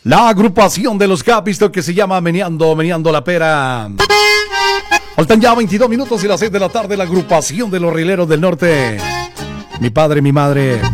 La agrupación de los que ha visto que se llama Meneando la Pera. Faltan ya 22 minutos y las 6 de la tarde. La agrupación de los Rileros del Norte. Mi padre, mi madre.